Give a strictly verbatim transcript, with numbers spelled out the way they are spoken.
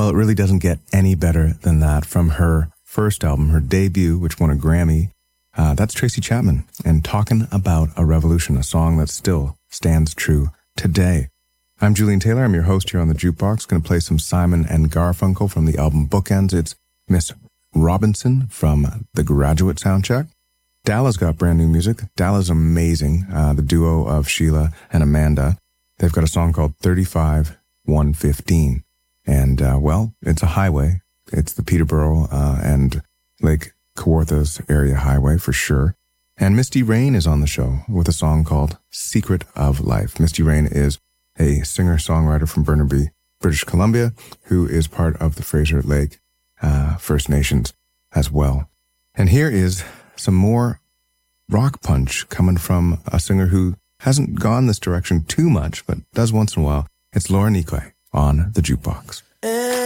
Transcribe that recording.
Well, it really doesn't get any better than that from her first album, her debut, which won a Grammy. Uh, that's Tracy Chapman and Talking About a Revolution, a song that still stands true today. I'm Julian Taylor. I'm your host here on the Jukebox. Going to play some Simon and Garfunkel from the album Bookends. It's Miss Robinson from The Graduate soundtrack. Dalla's got brand new music. Dalla's amazing. Uh, the duo of Sheila and Amanda. They've got a song called thirty-five one fifteen. And, uh, well, it's a highway. It's the Peterborough uh, and Lake Kawarthas area highway for sure. And Misty Rain is on the show with a song called Secret of Life. Misty Rain is a singer-songwriter from Burnaby, British Columbia, who is part of the Fraser Lake uh, First Nations as well. And here is some more rock punch coming from a singer who hasn't gone this direction too much, but does once in a while. It's Laura Nikwe on the Jukebox.